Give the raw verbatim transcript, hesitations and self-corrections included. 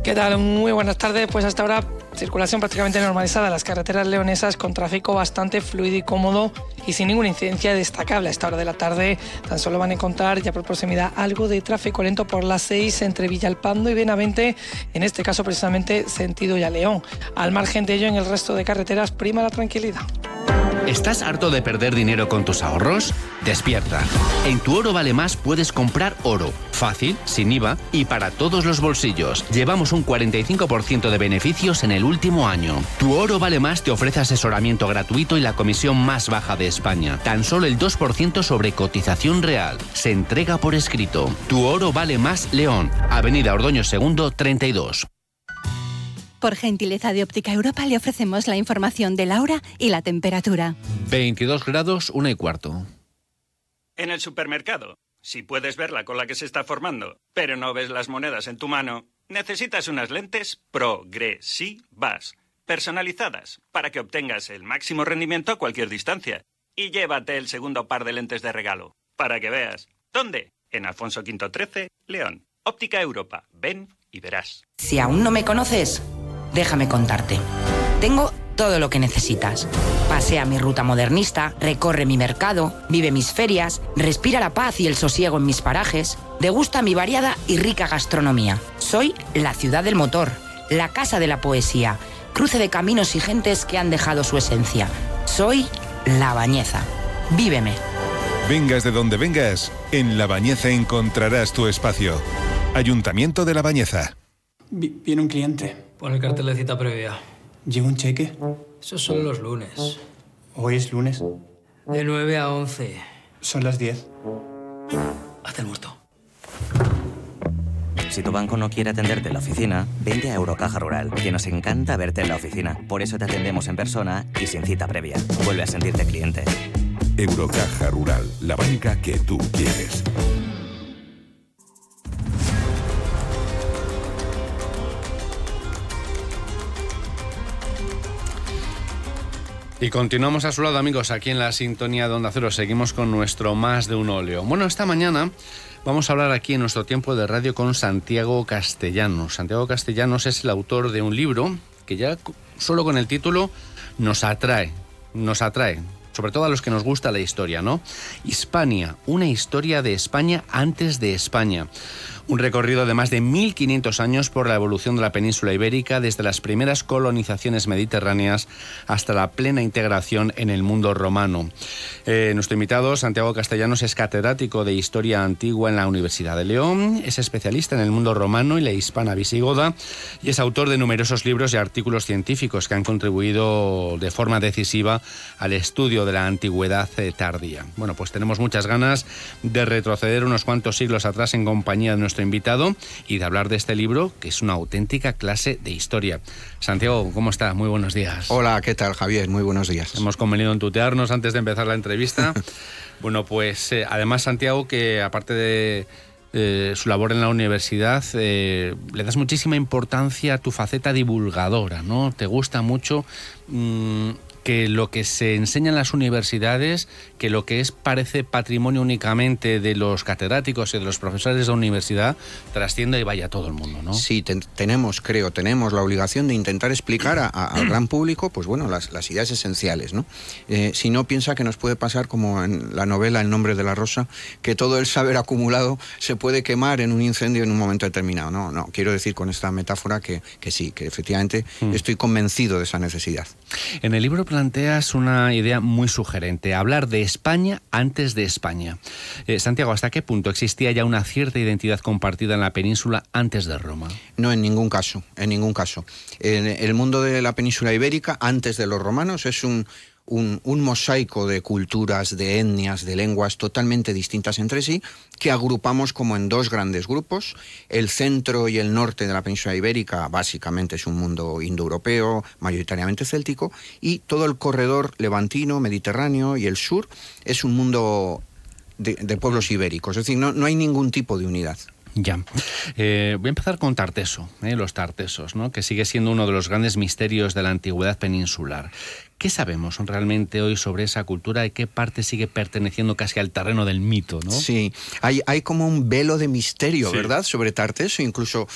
¿Qué tal? Muy buenas tardes. Pues hasta ahora circulación prácticamente normalizada en las carreteras leonesas, con tráfico bastante fluido y cómodo y sin ninguna incidencia destacable. A esta hora de la tarde tan solo van a encontrar ya por proximidad algo de tráfico lento por la seis entre Villalpando y Benavente, en este caso precisamente sentido ya León. Al margen de ello, en el resto de carreteras prima la tranquilidad. ¿Estás harto de perder dinero con tus ahorros? Despierta. En Tu Oro Vale Más puedes comprar oro, fácil, sin I V A y para todos los bolsillos. Llevamos un cuarenta y cinco por ciento de beneficios en el último año. Tu Oro Vale Más te ofrece asesoramiento gratuito y la comisión más baja de España. Tan solo el dos por ciento sobre cotización real. Se entrega por escrito. Tu Oro Vale Más León. Avenida Ordoño segundo, treinta y dos. Por gentileza de Óptica Europa le ofrecemos la información de la hora y la temperatura. veintidós grados, una y cuarto. En el supermercado, si puedes ver la cola que se está formando, pero no ves las monedas en tu mano, necesitas unas lentes progresivas, personalizadas, para que obtengas el máximo rendimiento a cualquier distancia. Y llévate el segundo par de lentes de regalo, para que veas. ¿Dónde? En Alfonso Quinto trece, León. Óptica Europa. Ven y verás. Si aún no me conoces, déjame contarte. Tengo todo lo que necesitas. Pasea mi ruta modernista, recorre mi mercado, vive mis ferias, respira la paz y el sosiego en mis parajes, degusta mi variada y rica gastronomía. Soy la ciudad del motor, la casa de la poesía, cruce de caminos y gentes que han dejado su esencia. Soy La Bañeza. Víveme. Vengas de donde vengas, en La Bañeza encontrarás tu espacio. Ayuntamiento de La Bañeza. Viene un cliente. Pon el cartel de cita previa. ¿Llega un cheque? Esos son los lunes. ¿Hoy es lunes? De nueve a once. Son las diez. Haz el muerto. Si tu banco no quiere atenderte en la oficina, vente a Eurocaja Rural, que nos encanta verte en la oficina. Por eso te atendemos en persona y sin cita previa. Vuelve a sentirte cliente. Eurocaja Rural, la banca que tú quieres. Y continuamos a su lado, amigos, aquí en la sintonía de Onda Cero. Seguimos con nuestro Más de un Óleo. Bueno, esta mañana vamos a hablar aquí en nuestro tiempo de radio con Santiago Castellanos. Santiago Castellanos es el autor de un libro que ya solo con el título nos atrae, nos atrae, sobre todo a los que nos gusta la historia, ¿no? Hispania, una historia de España antes de España. Un recorrido de más de mil quinientos años por la evolución de la península ibérica, desde las primeras colonizaciones mediterráneas hasta la plena integración en el mundo romano. Eh, nuestro invitado, Santiago Castellanos, es catedrático de Historia Antigua en la Universidad de León, es especialista en el mundo romano y la hispana visigoda y es autor de numerosos libros y artículos científicos que han contribuido de forma decisiva al estudio de la antigüedad eh, tardía. Bueno, pues tenemos muchas ganas de retroceder unos cuantos siglos atrás en compañía de nuestro invitado y de hablar de este libro, que es una auténtica clase de historia. Santiago, ¿cómo está? Muy buenos días. Hola, ¿qué tal, Javier? Muy buenos días. Hemos convenido en tutearnos antes de empezar la entrevista. Bueno, pues eh, además, Santiago, que aparte de eh, su labor en la universidad, eh, le das muchísima importancia a tu faceta divulgadora, ¿no? Te gusta mucho mmm, que lo que se enseña en las universidades, que lo que es parece patrimonio únicamente de los catedráticos y de los profesores de la universidad, trascienda y vaya a todo el mundo, ¿no? Sí, ten, tenemos, creo, tenemos la obligación de intentar explicar a, a, al gran público, pues bueno, las, las ideas esenciales, ¿no? Eh, si no, piensa que nos puede pasar como en la novela El nombre de la rosa, que todo el saber acumulado se puede quemar en un incendio en un momento determinado. No, no, quiero decir con esta metáfora que, que sí, que efectivamente mm. estoy convencido de esa necesidad. En el libro planteas una idea muy sugerente, hablar de España antes de España. Eh, Santiago, ¿hasta qué punto existía ya una cierta identidad compartida en la península antes de Roma? No, en ningún caso, en ningún caso. En el mundo de la península ibérica, antes de los romanos, es un... Un, un mosaico de culturas, de etnias, de lenguas totalmente distintas entre sí, que agrupamos como en dos grandes grupos. El centro y el norte de la península ibérica básicamente es un mundo indoeuropeo, mayoritariamente céltico, y todo el corredor levantino, mediterráneo y el sur es un mundo de, de pueblos ibéricos. Es decir, no, no hay ningún tipo de unidad. Ya. Eh, voy a empezar con Tarteso, eh, los tartesos, ¿no? Que sigue siendo uno de los grandes misterios de la antigüedad peninsular. ¿Qué sabemos realmente hoy sobre esa cultura y qué parte sigue perteneciendo casi al terreno del mito, ¿no? Sí, hay, hay como un velo de misterio, sí, ¿verdad?, sobre Tarteso. Incluso